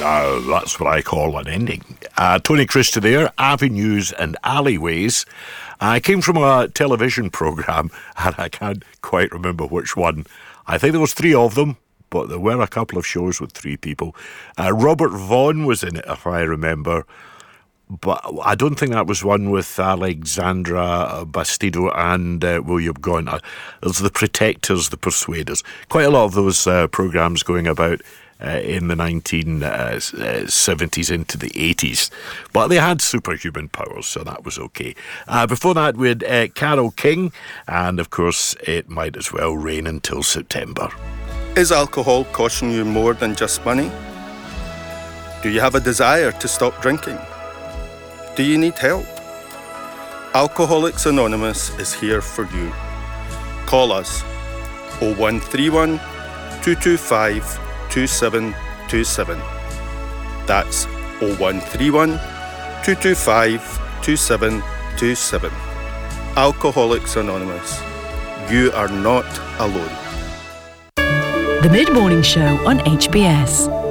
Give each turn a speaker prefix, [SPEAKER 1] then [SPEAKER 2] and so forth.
[SPEAKER 1] Now, that's what I call an ending. Tony Christie there, Avenues and Alleyways. I came from a television programme, and I can't quite remember which one. I think there was 3 of them, but there were a couple of shows with 3 people. Robert Vaughan was in it, if I remember. But I don't think that was one with Alexandra Bastido and William Gaunt. There's The Protectors, The Persuaders. Quite a lot of those programmes going about in the 1970s into the 80s. But they had superhuman powers, so that was okay. Before that, we had Carole King, and of course, It Might As Well Rain Until September.
[SPEAKER 2] Is alcohol costing you more than just money? Do you have a desire to stop drinking? Do you need help? Alcoholics Anonymous is here for you. Call us 0131 225 2727. That's 0131 225 2727. Alcoholics Anonymous. You are not alone.
[SPEAKER 3] The Mid-Morning Show on HBS.